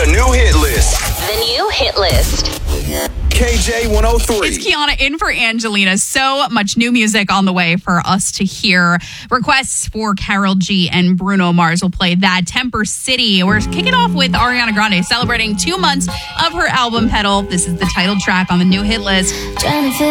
The new hit list. The new hit list. KJ 103. It's Kiana in for Angelina. So much new music on the way for us to hear. Requests for Karol G and Bruno Mars will play that. Temper City. We're kicking off with Ariana Grande celebrating 2 months of her album Petal. This is the title track on the new hit list.